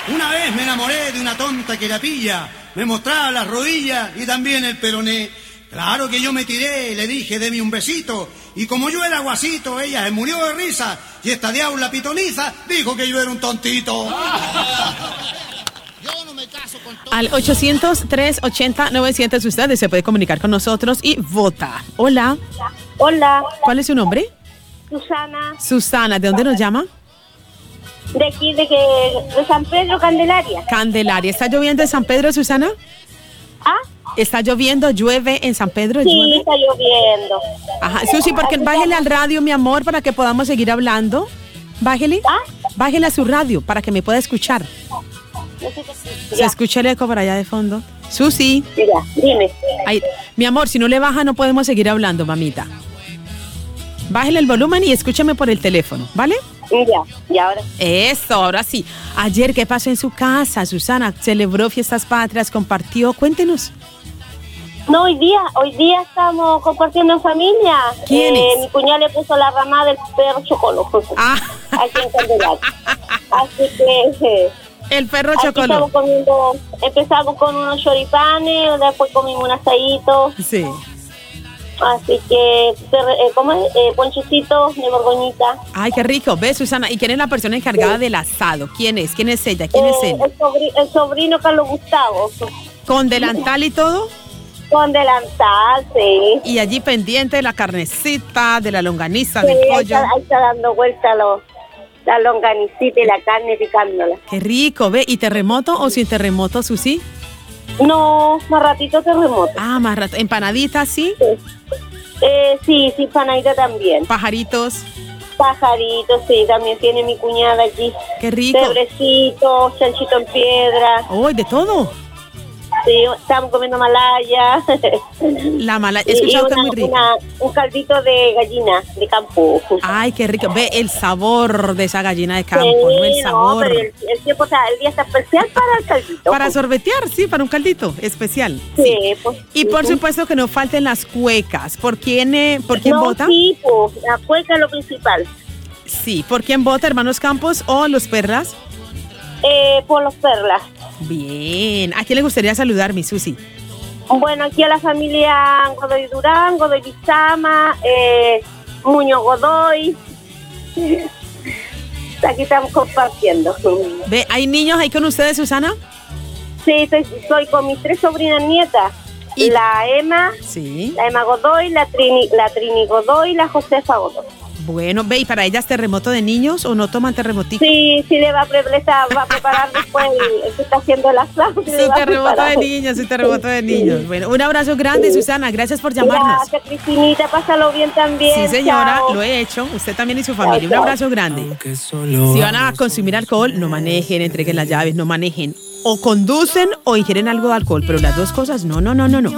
Una vez me enamoré de una tonta que la pilla, me mostraba las rodillas y también el peroné. Claro que yo me tiré y le dije, deme un besito. Y como yo era guasito, ella se murió de risa. Y esta diabla pitoniza dijo que yo era un tontito. Yo no me caso con todo. Al 800-380-900 usted se puede comunicar con nosotros y vota. Hola. Hola, ¿Cuál es su nombre? Susana, Susana. ¿De dónde nos llama? de aquí, de San Pedro, Candelaria. Candelaria. ¿Está lloviendo en San Pedro, Susana? ¿Ah? ¿Está lloviendo? ¿Llueve en San Pedro? Sí, ¿Llueve? está lloviendo. Ajá. Susi, porque bájele al radio, mi amor, para que podamos seguir hablando. Bájele. ¿Ah? Bájele a su radio para que me pueda escuchar. Se escucha el eco por allá de fondo. Susi. Ya, dime. Ay, mi amor, si no le baja no podemos seguir hablando, mamita. Bájele el volumen y escúchame por el teléfono, ¿vale? Ya, y ahora. Eso, ahora sí. Ayer, ¿qué pasó en su casa, Susana? ¿Celebró fiestas patrias? ¿Compartió? Cuéntenos. No, hoy día estamos compartiendo en familia. ¿Quién es? Mi cuñada le puso la ramada del perro Chocolo. Ah. Aquí en Candelaria. Así que... El perro aquí Chocolo. empezamos con unos choripanes, después comimos un asadito. Sí. Así que, ¿cómo es? Ponchecitos de borgoñita. Ay, qué rico. ¿Ves, Susana? ¿Y quién es la persona encargada del asado? ¿Quién es? ¿Quién es ella? ¿Quién es él? El sobrino Carlos Gustavo. ¿Con delantal y todo? Con delantal, sí. Y allí pendiente de la carnecita, de la longaniza, Sí, del ahí pollo. está dando vuelta la longanicita y la carne picándola. Qué rico. ¿Ve? ¿Y terremoto o sin terremoto, Susi? No, más ratito terremoto. Ah, más rato. ¿Empanaditas, sí? Sí, panadita también. ¿Pajaritos? Pajaritos, sí, también tiene mi cuñada allí. Qué rico. Cebrecito, chanchito en piedra. ¡Oh, de todo! Sí, estamos comiendo malaya. La malaya. He escuchado que es muy rico. Un caldito de gallina de campo. Ay, qué rico. Ve el sabor de esa gallina de campo, Sí, ¿no? El sabor. pero el tiempo, el día está especial para el caldito. Para sorbetear, sí, para un caldito especial. Sí, pues. Y por supuesto que no falten las cuecas. ¿Por quién vota? Sí, pues, la cueca es lo principal. Sí, ¿por quién vota, hermanos Campos o los Perlas? Por los Perlas. Bien. ¿A quién le gustaría saludar, mi Susi? Bueno, aquí a la familia Godoy Durán, Godoy Lizama, Muñoz Godoy. Aquí estamos compartiendo. Ve, ¿hay niños ahí con ustedes, Susana? Sí, estoy con mis 3 sobrinas nietas. ¿Y? La Emma, Sí. la Emma Godoy, la Trini Godoy y la Josefa Godoy. Bueno, ve, ¿y para ellas terremoto de niños o no toman terremotico? Sí, le va a preparar después el que está haciendo la clase. Su terremoto de niños, su terremoto de niños. Bueno, un abrazo grande, Susana. Gracias por llamarnos. Gracias, Cristinita. Pásalo bien también. Sí, señora, Chao. lo he hecho. Usted también y su familia. Un Chao. abrazo grande. Si van a consumir alcohol, no manejen, entreguen las llaves, no manejen. O conducen o ingieren algo de alcohol, pero las dos cosas, no.